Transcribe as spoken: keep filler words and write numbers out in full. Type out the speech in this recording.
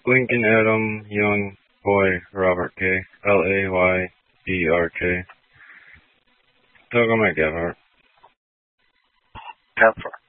Lincoln Adam Young Boy Robert K. L A Y B R K. Doug, I'm gonna get her. Pepper.